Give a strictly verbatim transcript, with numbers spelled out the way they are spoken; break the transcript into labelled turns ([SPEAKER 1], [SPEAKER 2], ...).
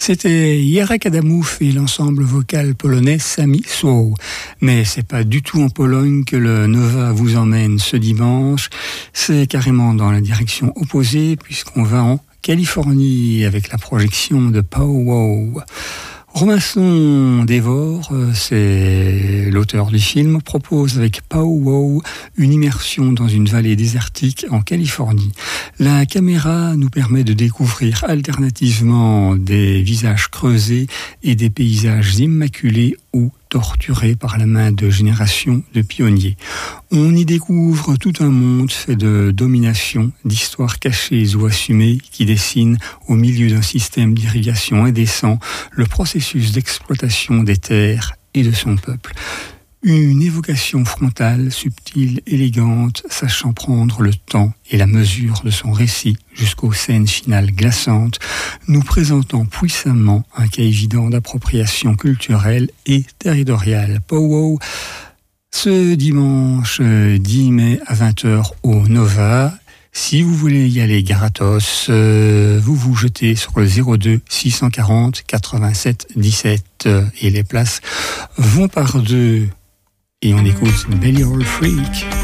[SPEAKER 1] C'était Jarek Adamouf et l'ensemble vocal polonais Sami Soł. Mais c'est pas du tout en Pologne que le Nova vous emmène ce dimanche. C'est carrément dans la direction opposée puisqu'on va en Californie avec la projection de Pow-Wow. Robinson Dévore, c'est l'auteur du film, propose avec Pow-Wow une immersion dans une vallée désertique en Californie. La caméra nous permet de découvrir alternativement des visages creusés et des paysages immaculés ou torturés par la main de générations de pionniers. On y découvre tout un monde fait de domination, d'histoires cachées ou assumées qui dessinent au milieu d'un système d'irrigation indécent le processus d'exploitation des terres et de son peuple. Une évocation frontale, subtile, élégante, sachant prendre le temps et la mesure de son récit jusqu'aux scènes finales glaçantes, nous présentant puissamment un cas évident d'appropriation culturelle et territoriale. Pow-Wow, ce dimanche dix mai à vingt heures au Nova. Si vous voulez y aller gratos, euh, vous vous jetez sur le zéro deux six cent quarante quatre-vingt-sept dix-sept et les places vont par deux. Et on écoute Belly Roll Freak.